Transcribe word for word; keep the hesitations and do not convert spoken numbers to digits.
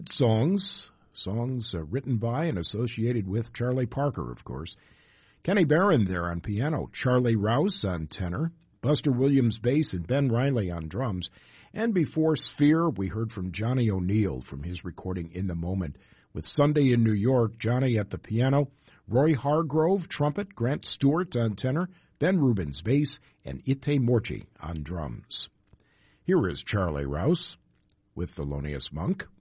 songs, songs uh, written by and associated with Charlie Parker, of course. Kenny Barron there on piano, Charlie Rouse on tenor, Buster Williams bass, and Ben Riley on drums. And before Sphere, we heard from Johnny O'Neill from his recording In the Moment. With Sunday in New York, Johnny at the piano, Roy Hargrove, trumpet, Grant Stewart on tenor, Ben Rubens bass, and Ite Morchi on drums. Here is Charlie Rouse with Thelonious Monk.